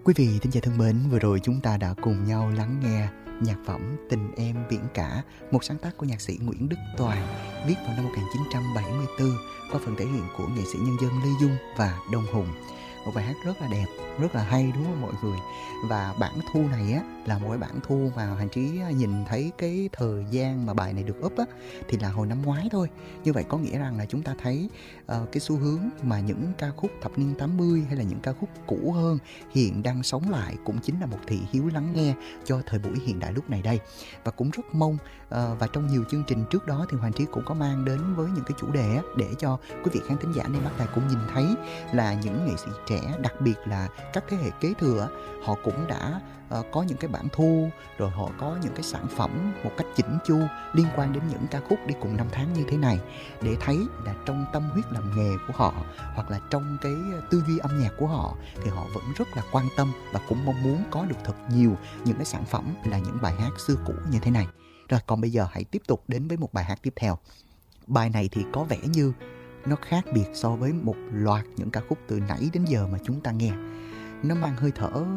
Quý vị thính giả thân mến, vừa rồi chúng ta đã cùng nhau lắng nghe nhạc phẩm Tình Em Biển Cả, một sáng tác của nhạc sĩ Nguyễn Đức Toàn, viết vào năm 1974 qua phần thể hiện của nghệ sĩ nhân dân Lê Dung và Đông Hùng. Một bài hát rất là đẹp, rất là hay đúng không mọi người? Và bản thu này á là một cái bản thu mà Hoàng Trí nhìn thấy cái thời gian mà bài này được up á thì là hồi năm ngoái thôi. Như vậy có nghĩa rằng là chúng ta thấy cái xu hướng mà những ca khúc thập niên 80 hay là những ca khúc cũ hơn hiện đang sống lại cũng chính là một thị hiếu lắng nghe cho thời buổi hiện đại lúc này đây. Và cũng rất mong và trong nhiều chương trình trước đó thì Hoàng Trí cũng có mang đến với những cái chủ đề á, để cho quý vị khán thính giả nên bắt tay cũng nhìn thấy là những nghệ sĩ trẻ, đặc biệt là các thế hệ kế thừa, họ cũng đã có những cái bản thu, rồi họ có những cái sản phẩm một cách chỉnh chu liên quan đến những ca khúc đi cùng năm tháng như thế này, để thấy là trong tâm huyết làm nghề của họ hoặc là trong cái tư duy âm nhạc của họ thì họ vẫn rất là quan tâm và cũng mong muốn có được thật nhiều những cái sản phẩm là những bài hát xưa cũ như thế này. Rồi còn bây giờ hãy tiếp tục đến với một bài hát tiếp theo. Bài này thì có vẻ như nó khác biệt so với một loạt những ca khúc từ nãy đến giờ mà chúng ta nghe. Nó mang hơi thở